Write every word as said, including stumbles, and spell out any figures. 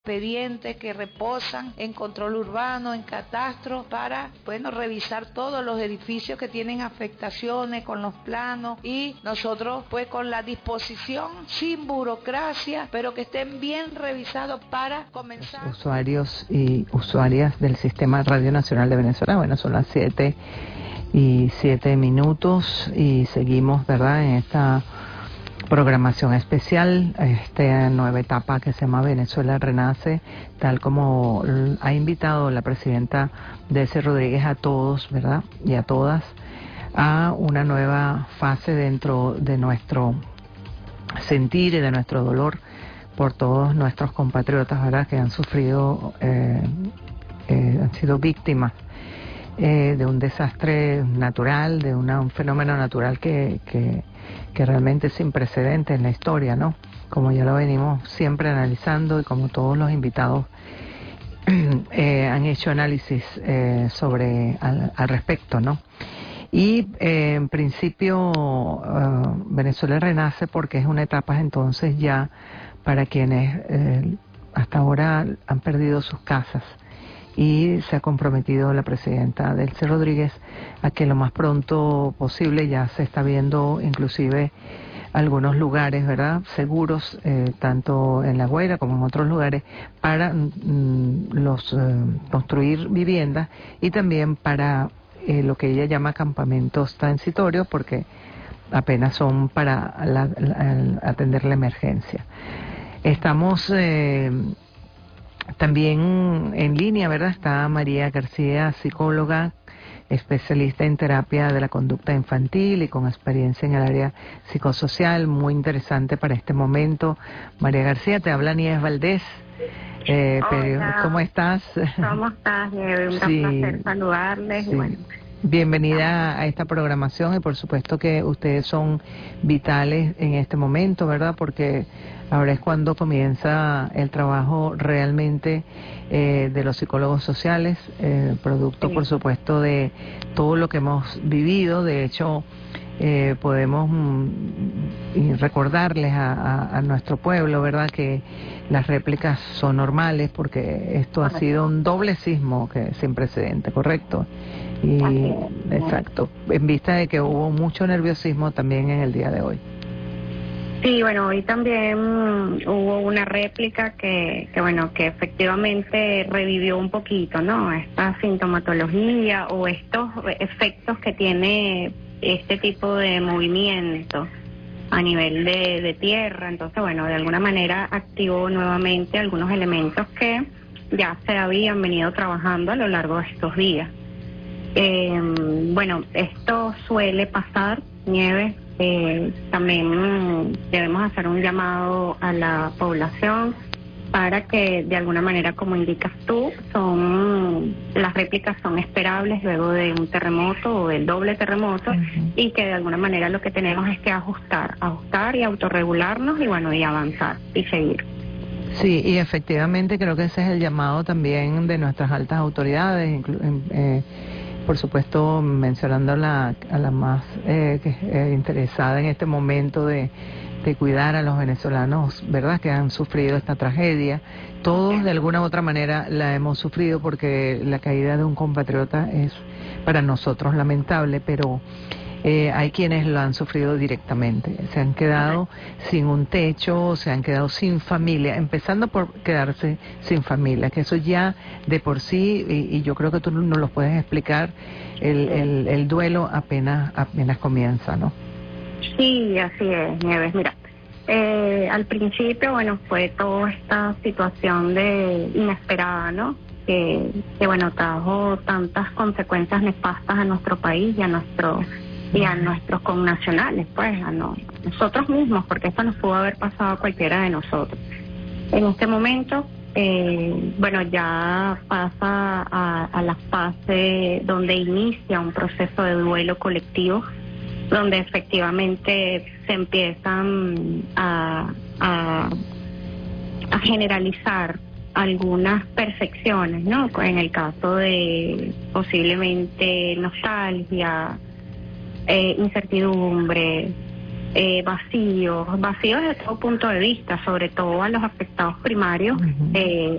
expedientes que reposan en control urbano, en catastro, para, bueno, revisar todos los edificios que tienen afectaciones con los planos, y nosotros pues con la disposición, sin burocracia, pero que estén bien revisados para comenzar. Los usuarios y usuarias del Sistema Radio Nacional de Venezuela, bueno, son las siete y siete minutos y seguimos, ¿verdad?, en esta programación especial, esta nueva etapa que se llama Venezuela Renace, tal como ha invitado la presidenta Delcy Rodríguez a todos, ¿verdad?, y a todas, a una nueva fase dentro de nuestro sentir y de nuestro dolor por todos nuestros compatriotas, ¿verdad?, que han sufrido, eh, eh, han sido víctimas eh, de un desastre natural, de una, un fenómeno natural que, que que realmente es sin precedentes en la historia, ¿no? Como ya lo venimos siempre analizando y como todos los invitados eh, han hecho análisis eh, sobre al, al respecto, ¿no? Y eh, en principio uh, Venezuela renace porque es una etapa entonces ya para quienes eh, hasta ahora han perdido sus casas, y se ha comprometido la presidenta Delcy Rodríguez a que lo más pronto posible, ya se está viendo inclusive algunos lugares, ¿verdad?, seguros, eh, tanto en La Guaira como en otros lugares, para mm, los eh, construir viviendas, y también para eh, lo que ella llama campamentos transitorios, porque apenas son para la, la, atender la emergencia. Estamos eh, también en línea, ¿verdad? Está María García, psicóloga, especialista en terapia de la conducta infantil y con experiencia en el área psicosocial, muy interesante para este momento. María García, te habla Nieves Valdés. Eh, Hola. ¿Cómo estás? ¿Cómo estás, Nieves? Un Sí, placer saludarles. sí. Y bueno, bienvenida a esta programación, y por supuesto que ustedes son vitales en este momento, ¿verdad? Porque ahora es cuando comienza el trabajo realmente eh, de los psicólogos sociales, eh, producto sí. por supuesto de todo lo que hemos vivido. De hecho, eh, podemos mm, recordarles a, a, a nuestro pueblo, ¿verdad?, que las réplicas son normales, porque esto ha sido un doble sismo que sin precedente, ¿correcto? Y exacto, en vista de que hubo mucho nerviosismo también en el día de hoy. Sí, bueno, hoy también hubo una réplica que, que bueno, que efectivamente revivió un poquito, ¿no?, esta sintomatología o estos efectos que tiene este tipo de movimiento a nivel de, de tierra. Entonces, bueno, de alguna manera activó nuevamente algunos elementos que ya se habían venido trabajando a lo largo de estos días. Eh, bueno, esto suele pasar, Nieves. Eh, también debemos hacer un llamado a la población para que, de alguna manera, como indicas tú, son las réplicas son esperables luego de un terremoto o del doble terremoto, uh-huh. y que de alguna manera lo que tenemos es que ajustar, ajustar y autorregularnos y bueno, y avanzar y seguir. Sí, y efectivamente creo que ese es el llamado también de nuestras altas autoridades, inclu- eh, por supuesto mencionando la, a la más eh, que, eh, interesada en este momento de, de cuidar a los venezolanos, ¿verdad?, que han sufrido esta tragedia. Todos de alguna u otra manera la hemos sufrido, porque la caída de un compatriota es para nosotros lamentable, pero Eh, hay quienes lo han sufrido directamente, se han quedado sin un techo, se han quedado sin familia, empezando por quedarse sin familia, que eso ya de por sí, y, y yo creo que tú nos lo puedes explicar, el, el, el duelo apenas apenas comienza, ¿no? Sí, así es, Nieves. Mira, eh, al principio, bueno, fue toda esta situación de inesperada, ¿no? Que, que bueno, trajo tantas consecuencias nefastas a nuestro país y a nuestro y a nuestros connacionales, pues, a no, nosotros mismos, porque esto nos pudo haber pasado a cualquiera de nosotros. En este momento, eh, bueno, ya pasa a, a la fase donde inicia un proceso de duelo colectivo, donde efectivamente se empiezan a, a, a generalizar algunas percepciones, ¿no? En el caso de posiblemente nostalgia, Eh, incertidumbre, eh, vacíos, vacíos desde todo punto de vista, sobre todo a los afectados primarios, uh-huh. eh,